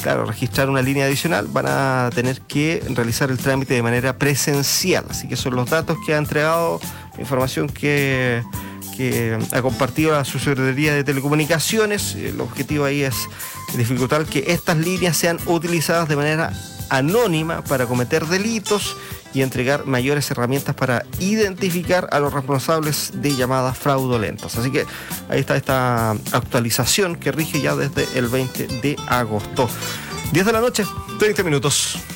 claro, registrar una línea adicional, van a tener que realizar el trámite de manera presencial. Así que son los datos que ha entregado, información que ha compartido la Subsecretaría de Telecomunicaciones. El objetivo ahí es dificultar que estas líneas sean utilizadas de manera anónima para cometer delitos y entregar mayores herramientas para identificar a los responsables de llamadas fraudulentas. Así que ahí está esta actualización que rige ya desde el 20 de agosto. 10 de la noche, 30 minutos.